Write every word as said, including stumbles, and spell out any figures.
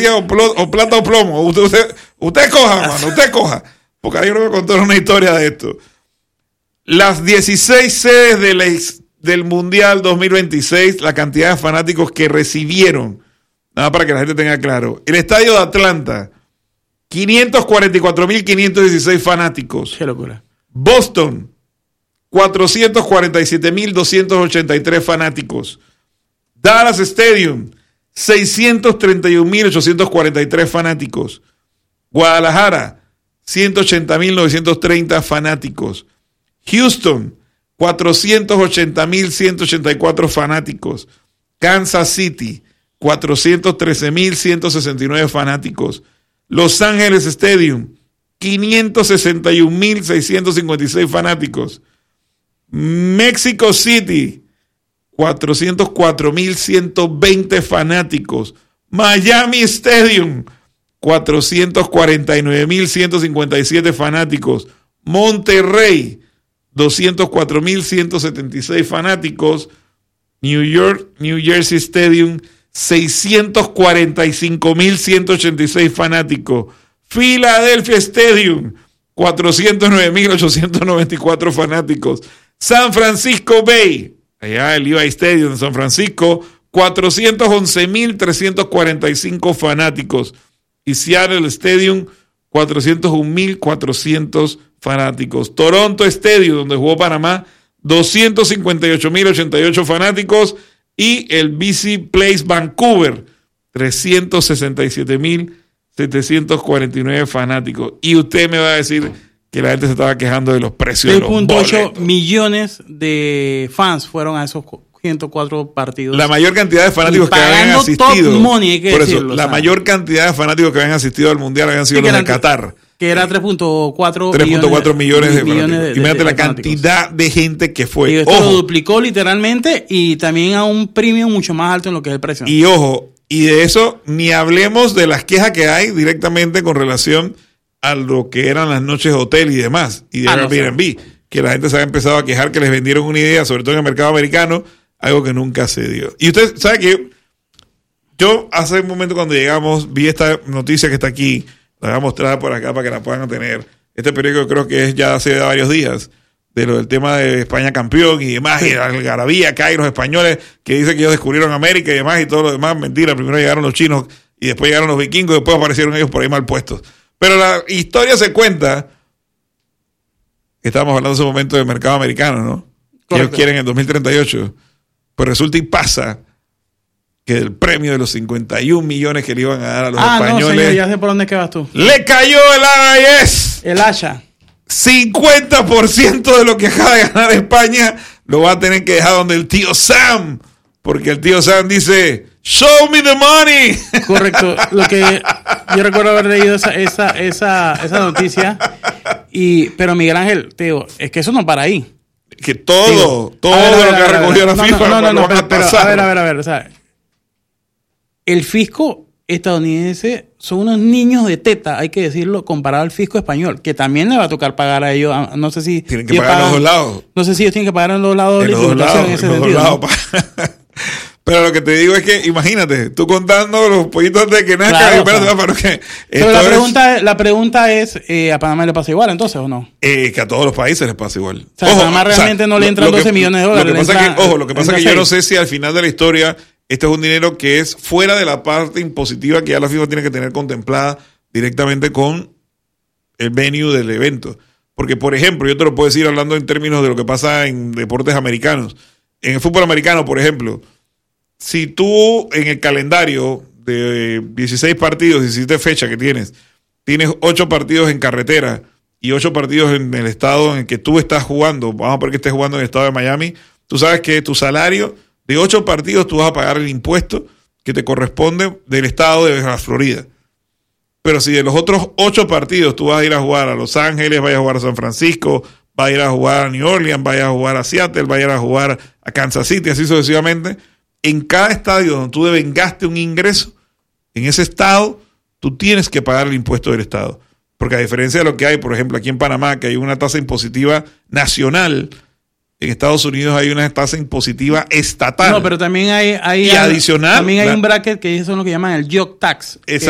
decía o, plo, o plata o plomo. Usted, usted, usted coja, mano, usted coja. Porque ahí no me contaron una historia de esto. Las dieciséis sedes de la, del Mundial dos mil veintiséis, la cantidad de fanáticos que recibieron, nada para que la gente tenga claro. El estadio de Atlanta, quinientos cuarenta y cuatro mil quinientos dieciséis fanáticos. Qué locura. Boston, cuatrocientos cuarenta y siete mil doscientos ochenta y tres fanáticos. Dallas Stadium, seiscientos treinta y un mil ochocientos cuarenta y tres fanáticos. Guadalajara, ciento ochenta mil novecientos treinta fanáticos. Houston, cuatrocientos ochenta mil ciento ochenta y cuatro fanáticos. Kansas City, cuatrocientos trece mil ciento sesenta y nueve fanáticos. Los Ángeles Stadium, quinientos sesenta y un mil seiscientos cincuenta y seis fanáticos. Mexico City, cuatrocientos cuatro mil ciento veinte fanáticos. Miami Stadium, cuatrocientos cuarenta y nueve mil ciento cincuenta y siete fanáticos. Monterrey, doscientos cuatro mil ciento setenta y seis fanáticos. New York, New Jersey Stadium, seiscientos cuarenta y cinco mil ciento ochenta y seis fanáticos. Philadelphia Stadium, cuatrocientos nueve mil ochocientos noventa y cuatro fanáticos. San Francisco Bay, allá el Levi Stadium de San Francisco, cuatrocientos once mil trescientos cuarenta y cinco fanáticos. Y Seattle Stadium, cuatrocientos un mil cuatrocientos fanáticos. Toronto Stadium, donde jugó Panamá, doscientos cincuenta y ocho mil ochenta y ocho fanáticos. Y el B C Place Vancouver, trescientos sesenta y siete mil setecientos cuarenta y nueve fanáticos. Y usted me va a decir que la gente se estaba quejando de los precios de los boletos. seis punto ocho millones de fans fueron a esos ciento cuatro partidos. La mayor cantidad de fanáticos que habían asistido. Top money, hay que por decirlo, eso, la o sea, mayor cantidad de fanáticos que habían asistido al Mundial habían sido los de Qatar. Que era tres punto cuatro millones, millones de millones fanáticos. de, Imagínate de, la de cantidad de gente que fue. Y esto ojo, lo duplicó literalmente y también a un premio mucho más alto en lo que es el precio. Y ojo, y de eso ni hablemos de las quejas que hay directamente con relación a lo que eran las noches de hotel y demás, y de ah, Airbnb, no sé. Que la gente se ha empezado a quejar que les vendieron una idea, sobre todo en el mercado americano, algo que nunca se dio. Y usted sabe que yo hace un momento cuando llegamos vi esta noticia que está aquí, la voy a mostrar por acá para que la puedan tener. Este periódico creo que es ya hace varios días, de lo del tema de España campeón y demás, y la algarabía que hay los españoles que dicen que ellos descubrieron América y demás, y todo lo demás, mentira. Primero llegaron los chinos y después llegaron los vikingos y después aparecieron ellos por ahí mal puestos. Pero la historia se cuenta, estábamos hablando en ese momento del mercado americano, ¿no? Que ellos quieren en dos mil treinta y ocho. Pues resulta y pasa que el premio de los cincuenta y un millones que le iban a dar a los ah, españoles. No, señor, ya sé por dónde que vas tú. ¡Le cayó el I R S! El Asha. cincuenta por ciento de lo que acaba de ganar España lo va a tener que dejar donde el tío Sam. Porque el tío Sam dice, show me the money. Correcto. Lo que yo recuerdo haber leído esa, esa, esa, esa noticia. Y, pero Miguel Ángel, te digo, es que eso no para ahí. Que todo, digo, todo ver, lo ver, que ha recogido la no, FIFA no, no, no, lo no, van a pero, pasar. a ver, a ver, a ver. O sea, el fisco estadounidense son unos niños de teta, hay que decirlo, comparado al fisco español, que también le va a tocar pagar a ellos. No sé si tienen que pagar en los dos lados. No sé si ellos tienen que pagar en los lados en de los dos lados, en ese en los sentido. dos lados, ¿no? Pero lo que te digo es que, imagínate, tú contando los pollitos de que nazcan, claro, espérate, claro. pero que pero la es, pregunta, la pregunta es, eh, ¿a Panamá le pasa igual entonces o no? Eh, que a todos los países les pasa igual. O sea, ojo, a Panamá realmente o sea, no le entran lo, lo doce millones de dólares. Lo que pasa entra, que, ojo, lo que pasa es que seis. yo no sé si al final de la historia este es un dinero que es fuera de la parte impositiva que ya la FIFA tiene que tener contemplada directamente con el venue del evento. Porque, por ejemplo, yo te lo puedo decir hablando en términos de lo que pasa en deportes americanos. En el fútbol americano, por ejemplo, si tú en el calendario de dieciséis partidos, diecisiete fechas que tienes, tienes ocho partidos en carretera y ocho partidos en el estado en el que tú estás jugando, vamos a poner que estés jugando en el estado de Miami, tú sabes que tu salario de ocho partidos tú vas a pagar el impuesto que te corresponde del estado de la Florida. Pero si de los otros ocho partidos tú vas a ir a jugar a Los Ángeles, vas a jugar a San Francisco, vas a ir a jugar a New Orleans, vas a ir a jugar a Seattle, vas a ir a jugar a Kansas City, así sucesivamente, en cada estadio donde tú devengaste un ingreso, en ese estado, tú tienes que pagar el impuesto del estado. Porque a diferencia de lo que hay, por ejemplo, aquí en Panamá, que hay una tasa impositiva nacional, en Estados Unidos hay una tasa impositiva estatal. No, pero también hay, hay y adicional, también hay la, un bracket que son lo que llaman el joke tax. Exacto.